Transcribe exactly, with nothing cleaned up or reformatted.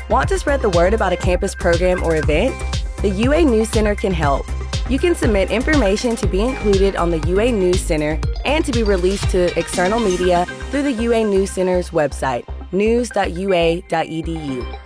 Want to spread the word about a campus program or event? The U A News Center can help. You can submit information to be included on the U A News Center and to be released to external media through the U A News Center's website, news dot u a dot e d u.